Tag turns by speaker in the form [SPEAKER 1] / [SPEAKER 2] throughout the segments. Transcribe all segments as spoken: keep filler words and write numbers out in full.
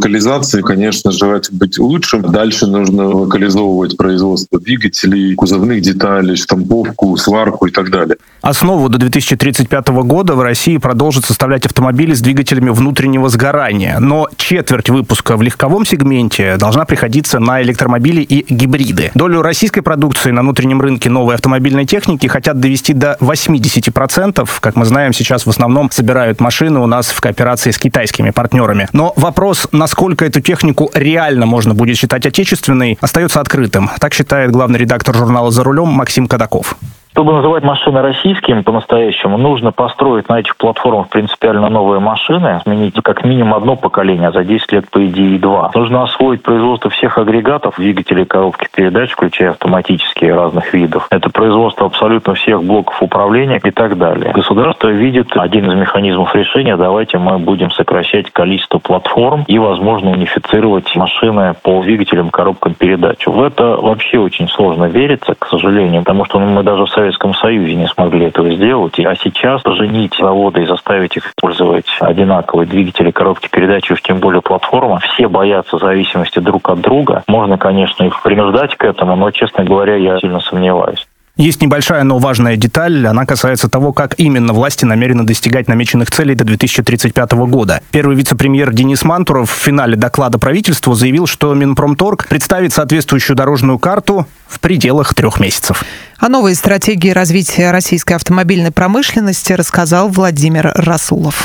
[SPEAKER 1] локализации, конечно, желать быть лучшим. Дальше нужно локализовывать производство двигателей, кузовных деталей, штамповку, сварку и так далее.
[SPEAKER 2] Основу до две тысячи тридцать пятого года в России продолжат составлять автомобили с двигателями внутреннего сгорания. Но четверть выпуска в легковом сегменте должна приходиться на электромобили и гибриды. Долю российской продукции на внутреннем рынке новой автомобильной техники хотят довести до восемьдесят процентов. Как мы знаем, сейчас в основном собирают машины у нас в кооперации с китайскими партнерами. Но вопрос, насколько эту технику реально можно будет считать отечественной, остается открытым. Так считает главный редактор журнала «За рулем» Максим Кадаков.
[SPEAKER 3] Чтобы называть машины российскими по-настоящему, нужно построить на этих платформах принципиально новые машины, сменить как минимум одно поколение, а за десять лет, по идее, два. Нужно освоить производство всех агрегатов, двигателей, коробки передач, включая автоматические разных видов. Это производство абсолютно всех блоков управления и так далее. Государство видит один из механизмов решения: давайте мы будем сокращать количество платформ и, возможно, унифицировать машины по двигателям, коробкам передач. В это вообще очень сложно вериться, к сожалению, потому что мы даже в В Советском Союзе не смогли этого сделать. А сейчас женить заводы и заставить их использовать одинаковые двигатели, коробки передач, уж тем более платформа, все боятся зависимости друг от друга. Можно, конечно, их принуждать к этому, но, честно говоря, я сильно сомневаюсь.
[SPEAKER 2] Есть небольшая, но важная деталь. Она касается того, как именно власти намерены достигать намеченных целей до две тысячи тридцать пятого года. Первый вице-премьер Денис Мантуров в финале доклада правительству заявил, что Минпромторг представит соответствующую дорожную карту в пределах трех месяцев.
[SPEAKER 4] О новой стратегии развития российской автомобильной промышленности рассказал Владимир Расулов.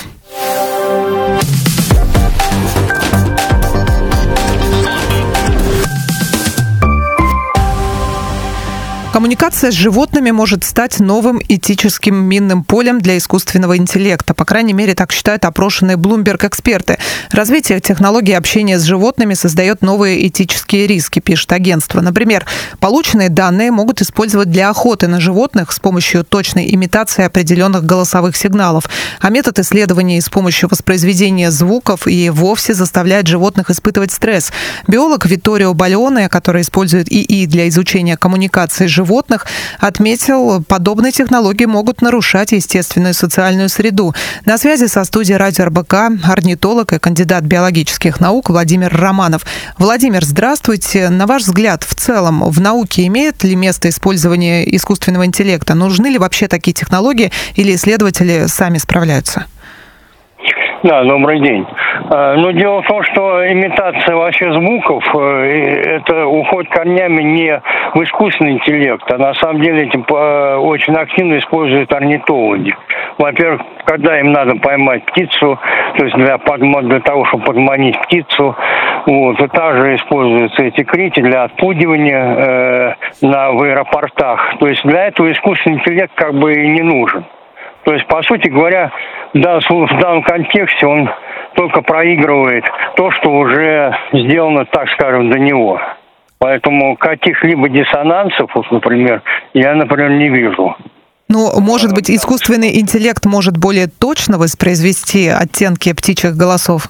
[SPEAKER 4] Коммуникация с животными может стать новым этическим минным полем для искусственного интеллекта. По крайней мере, так считают опрошенные Bloomberg эксперты. Развитие технологий общения с животными создает новые этические риски, пишет агентство. Например, полученные данные могут использовать для охоты на животных с помощью точной имитации определенных голосовых сигналов. А метод исследования с помощью воспроизведения звуков и вовсе заставляет животных испытывать стресс. Биолог Витторио Баллоне, который использует ИИ для изучения коммуникации с животными, животных, отметил, подобные технологии могут нарушать естественную социальную среду. На связи со студией радио эр бэ ка орнитолог и кандидат биологических наук Владимир Романов. Владимир, здравствуйте. На ваш взгляд, в целом, в науке имеет ли место использование искусственного интеллекта? Нужны ли вообще такие технологии или исследователи сами справляются?
[SPEAKER 5] Да, добрый день. Но дело в том, что имитация вообще звуков, это уходит корнями не в искусственный интеллект, а на самом деле этим очень активно используют орнитологи. Во-первых, когда им надо поймать птицу, то есть для, для того, чтобы подманить птицу, вот, и также используются эти крики для отпугивания э, на, в аэропортах. То есть для этого искусственный интеллект как бы и не нужен. То есть, по сути говоря, да, в данном контексте он только проигрывает то, что уже сделано, так скажем, до него. Поэтому каких-либо диссонансов, вот, например, я, например, не вижу.
[SPEAKER 4] Ну, может быть, искусственный интеллект может более точно воспроизвести оттенки птичьих голосов?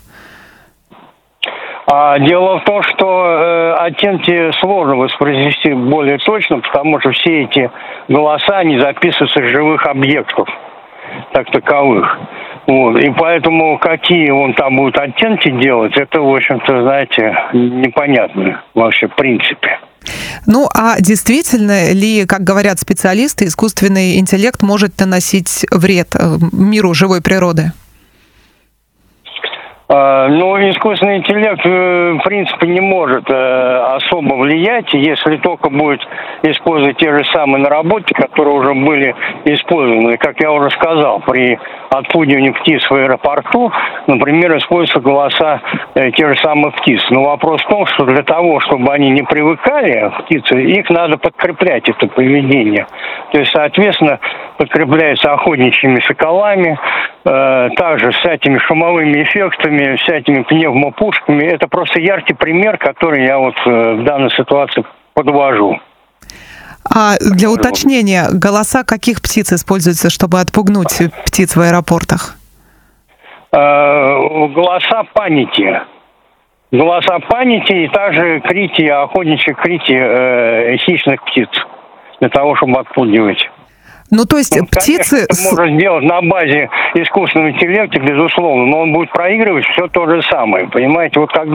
[SPEAKER 5] А дело в том, что э, оттенки сложно воспроизвести более точно, потому что все эти голоса, они записываются с живых объектов, так таковых. Вот. И поэтому какие он там будет оттенки делать, это, в общем-то, знаете, непонятно вообще в принципе.
[SPEAKER 4] Ну, а действительно ли, как говорят специалисты, искусственный интеллект может наносить вред миру живой природы?
[SPEAKER 5] Ну, искусственный интеллект, в принципе, не может особо влиять, если только будет использовать те же самые наработки, которые уже были использованы. Как я уже сказал, при отпугивании птиц в аэропорту, например, используются голоса тех же самых птиц. Но вопрос в том, что для того, чтобы они не привыкали, птицы, их надо подкреплять, это поведение. То есть, соответственно, подкрепляется охотничьими соколами, э, также с этими шумовыми эффектами, с этими пневмопушками. Это просто яркий пример, который я вот э, в данной ситуации подвожу.
[SPEAKER 4] А для уточнения, голоса каких птиц используются, чтобы отпугнуть птиц в аэропортах?
[SPEAKER 5] Э, голоса паники. Голоса паники и также крики, охотничьи крики э, хищных птиц для того, чтобы отпугивать.
[SPEAKER 4] Ну, то есть
[SPEAKER 5] ну,
[SPEAKER 4] птицы...
[SPEAKER 5] Конечно, можно сделать на базе искусственного интеллекта, безусловно, но он будет проигрывать все то же самое, понимаете? Вот когда